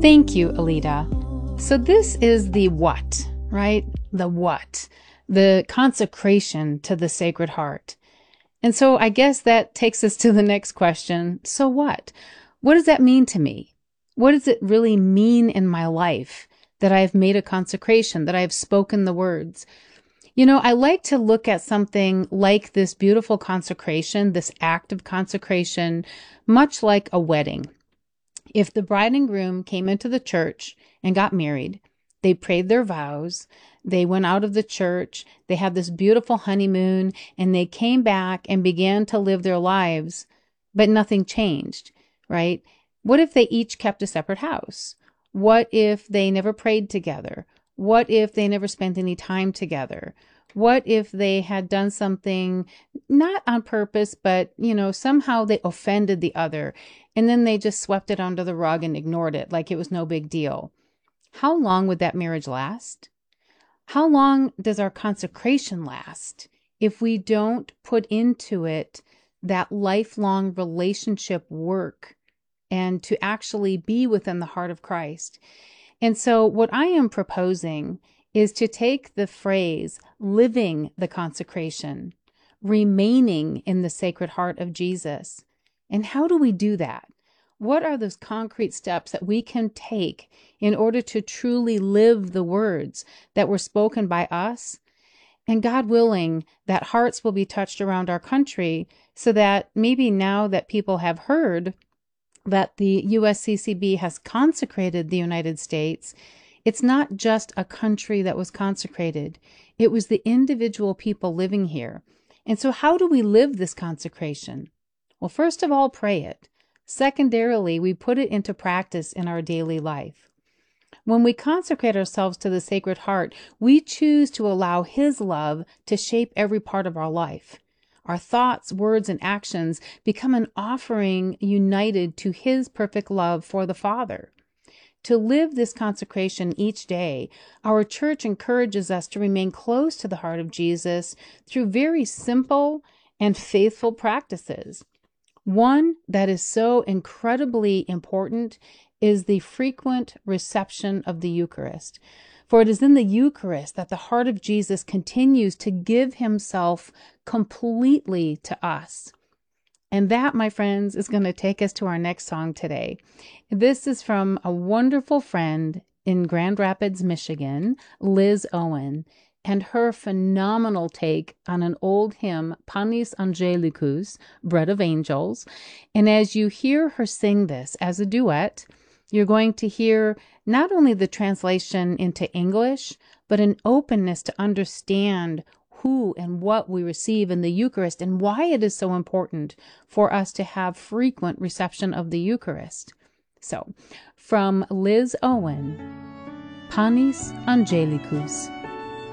Thank you, Alita. So this is the what, right? The what, the consecration to the Sacred Heart. And so I guess that takes us to the next question. So what? What does that mean to me? What does it really mean in my life that I've made a consecration, that I've spoken the words? You know, I like to look at something like this beautiful consecration, this act of consecration, much like a wedding. If the bride and groom came into the church and got married, they prayed their vows, they went out of the church, they had this beautiful honeymoon, and they came back and began to live their lives, but nothing changed, right? What if they each kept a separate house? What if they never prayed together? What if they never spent any time together? What if they had done something not on purpose, but, somehow they offended the other, and then they just swept it under the rug and ignored it like it was no big deal? How long would that marriage last? How long does our consecration last if we don't put into it that lifelong relationship work and to actually be within the heart of Christ? And so what I am proposing is to take the phrase living the consecration, remaining in the Sacred Heart of Jesus. And how do we do that? What are those concrete steps that we can take in order to truly live the words that were spoken by us? And God willing, that hearts will be touched around our country so that maybe now that people have heard that the USCCB has consecrated the United States, it's not just a country that was consecrated. It was the individual people living here. And so how do we live this consecration? Well, first of all, pray it. Secondarily, we put it into practice in our daily life. When we consecrate ourselves to the Sacred Heart, we choose to allow His love to shape every part of our life. Our thoughts, words, and actions become an offering united to His perfect love for the Father. To live this consecration each day, our church encourages us to remain close to the heart of Jesus through very simple and faithful practices. One that is so incredibly important is the frequent reception of the Eucharist. For it is in the Eucharist that the heart of Jesus continues to give Himself completely to us. And that, my friends, is going to take us to our next song today. This is from a wonderful friend in Grand Rapids, Michigan, Liz Owen, and her phenomenal take on an old hymn, Panis Angelicus, Bread of Angels. And as you hear her sing this as a duet, you're going to hear not only the translation into English, but an openness to understand who and what we receive in the Eucharist and why it is so important for us to have frequent reception of the Eucharist. So, from Liz Owen, Panis Angelicus.